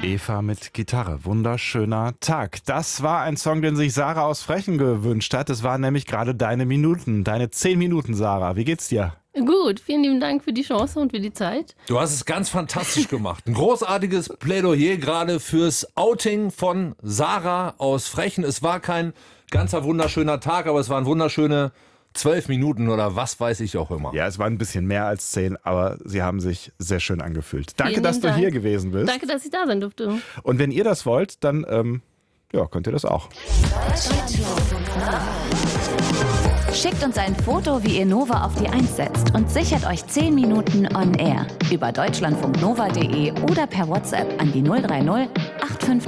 Eva mit Gitarre. Wunderschöner Tag. Das war ein Song, den sich Sarah aus Frechen gewünscht hat. Es waren nämlich gerade deine Minuten. Deine 10 Minuten, Sarah. Wie geht's dir? Gut, vielen lieben Dank für die Chance und für die Zeit. Du hast es ganz fantastisch gemacht. Ein großartiges Plädoyer gerade fürs Outing von Sarah aus Frechen. Es war kein ganzer wunderschöner Tag, aber es waren wunderschöne 12 Minuten oder was weiß ich auch immer. Ja, es waren ein bisschen mehr als 10, aber sie haben sich sehr schön angefühlt. Danke, Vielen dass lieben du Dank. hier gewesen bist. Danke, dass ich da sein durfte. Und wenn ihr das wollt, dann könnt ihr das auch. Schickt uns ein Foto, wie ihr Nova auf die 1 setzt und sichert euch 10 Minuten on air über deutschlandfunknova.de oder per WhatsApp an die 030